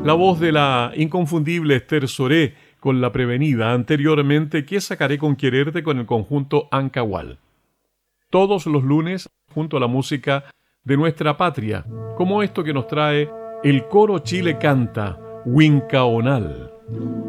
La voz de la inconfundible Esther Soré con La Prevenida, anteriormente ¿Qué sacaré con quererte? Con el conjunto Ancahual. Todos los lunes, junto a la música de nuestra patria, como esto que nos trae el Coro Chile Canta, Huincaonal.